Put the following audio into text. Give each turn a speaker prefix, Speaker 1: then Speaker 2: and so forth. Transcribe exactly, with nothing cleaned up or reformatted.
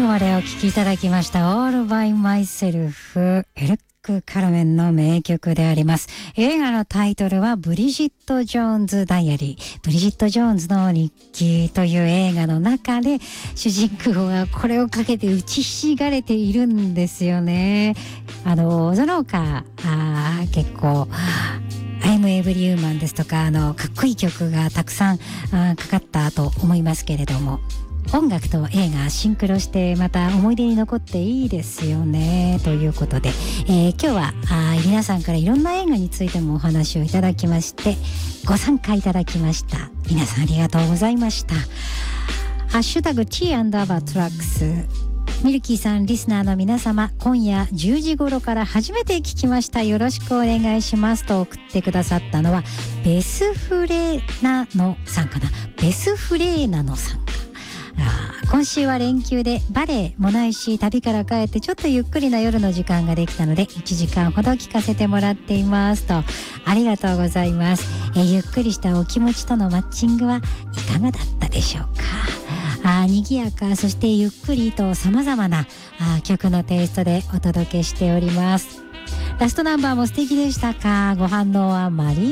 Speaker 1: までお聴きいただきました All by Myself、 エルック・カルメンの名曲であります。映画のタイトルはブリジット・ジョーンズ・ダイアリー、ブリジット・ジョーンズの日記という映画の中で主人公がこれをかけて打ちひしがれているんですよね。あのその他あ結構I'm Every Human ですとか、あのかっこいい曲がたくさんあかかったと思いますけれども、音楽と映画シンクロしてまた思い出に残っていいですよね。ということで、えー、今日はあ皆さんからいろんな映画についてもお話をいただきましてご参加いただきました。皆さんありがとうございました。ハッシュタグ T アンダーバートラックス、ミルキーさん、リスナーの皆様、今夜じゅうじ頃から初めて聞きました、よろしくお願いしますと送ってくださったのはベスフレーナのさんかなベスフレーナのさんか。あ今週は連休でバレエもないし、旅から帰ってちょっとゆっくりな夜の時間ができたのでいちじかんほど聞かせてもらっていますと、ありがとうございます。えゆっくりしたお気持ちとのマッチングはいかがだったでしょうか。あ賑やか、そしてゆっくりと様々なあ曲のテイストでお届けしております。ラストナンバーも素敵でしたか。ご反応はマリー